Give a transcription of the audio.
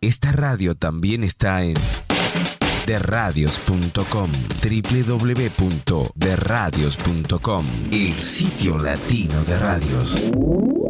Esta radio también está en derradios.com, www.derradios.com, el sitio latino de radios.